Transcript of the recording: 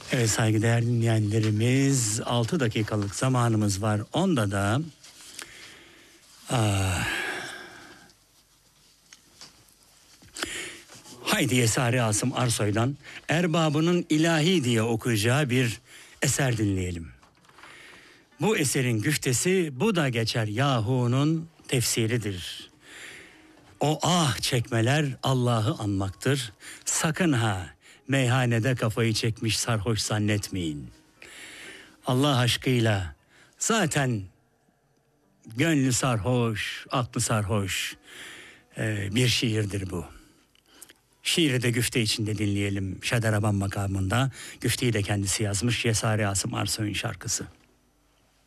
Evet saygıdeğer dinleyenlerimiz, 6 dakikalık zamanımız var. Onda da haydi Yesari Asım Arsoy'dan Erbabının İlahi diye okuyacağı bir eser dinleyelim. Bu eserin güftesi bu da geçer yahu'nun tefsiridir. O ah çekmeler Allah'ı anmaktır. Sakın ha meyhanede kafayı çekmiş sarhoş zannetmeyin. Allah aşkıyla zaten gönlü sarhoş, aklı sarhoş bir şiirdir bu. Şiiri de güfte içinde dinleyelim. Şadaraban makamında. Güfteyi de kendisi yazmış. Yesari Asım Arsoy'un şarkısı.